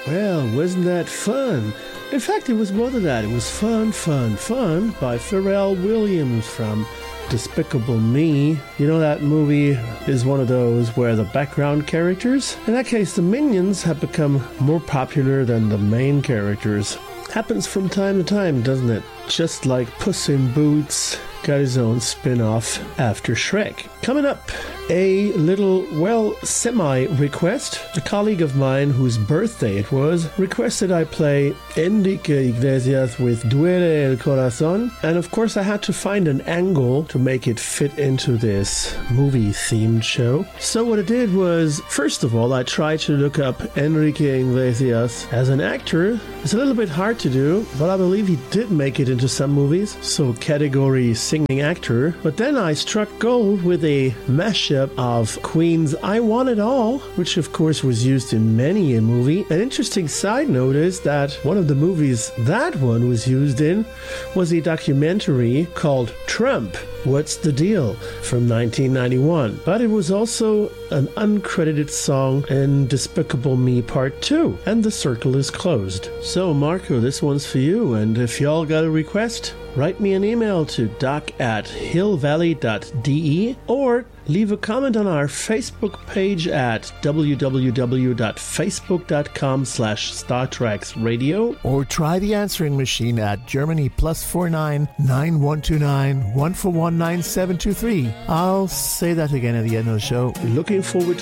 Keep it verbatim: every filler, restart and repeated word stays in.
Well, wasn't that fun? In fact, it was more than that. It was Fun, Fun, Fun by Pharrell Williams from Despicable Me. You know, that movie is one of those where the background characters, in that case the minions, have become more popular than the main characters. Happens from time to time, doesn't it? Just like Puss in Boots got his own spin-off after Shrek. Coming up, a little, well, semi-request. A colleague of mine whose birthday it was requested I play Enrique Iglesias with Duele el Corazón, and of course I had to find an angle to make it fit into this movie-themed show. So what I did was, first of all, I tried to look up Enrique Iglesias as an actor. It's a little bit hard to do, but I believe he did make it into some movies, so category singing actor. But then I struck gold with a mashup of Queen's I Want It All, which of course was used in many a movie. An interesting side note is that one of the movies that one was used in was a documentary called Trump, What's the Deal? From nineteen ninety-one. But it was also an uncredited song in Despicable Me Part two, and the circle is closed. So Marco, this one's for you, and if y'all got a request, write me an email to doc at hillvalley dot d e or leave a comment on our Facebook page at w w w dot facebook dot com slash Star Treks Radio. Or try the answering machine at Germany plus four nine nine one two nine one four one nine seven two three. I'll say that again at the end of the show. Looking forward to